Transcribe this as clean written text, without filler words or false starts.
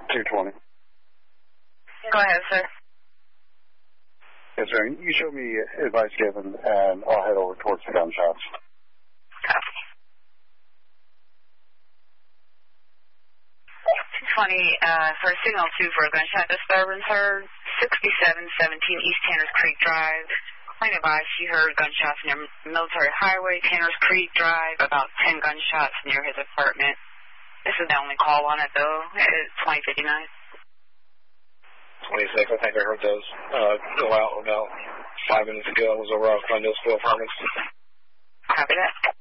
220. Go ahead, sir. Yes, sir. You show me advice given, and I'll head over towards the gunshots. Copy. 220, for signal 2 for a gunshot disturbance heard, 6717 East Tanners Creek Drive. Complaint advised she heard gunshots near Military Highway, Tanners Creek Drive, about 10 gunshots near his apartment. This is the only call on it, though. It's 2059. 26, I think I heard those go out about 5 minutes ago. I was over on Condellsville Apartments. Copy that.